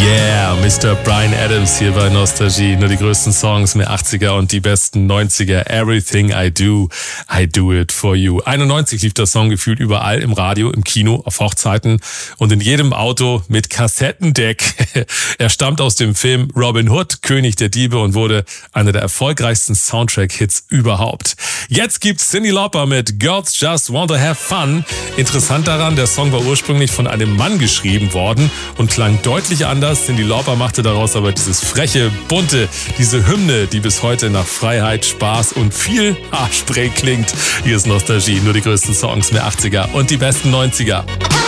Yeah, Mr. Bryan Adams hier bei Nostalgie. Nur die größten Songs, mehr 80er und die besten 90er. Everything I do it for you. 91 lief der Song gefühlt überall, im Radio, im Kino, auf Hochzeiten und in jedem Auto mit Kassettendeck. Er stammt aus dem Film Robin Hood, König der Diebe, und wurde einer der erfolgreichsten Soundtrack-Hits überhaupt. Jetzt gibt's Cyndi Lauper mit Girls Just Want to Have Fun. Interessant daran, der Song war ursprünglich von einem Mann geschrieben worden und klang deutlich anders. Cyndi Lauper machte daraus aber dieses freche, bunte, diese Hymne, die bis heute nach Freiheit, Spaß und viel Haarspray klingt. Hier ist Nostalgie, nur die größten Songs, mehr 80er und die besten 90er.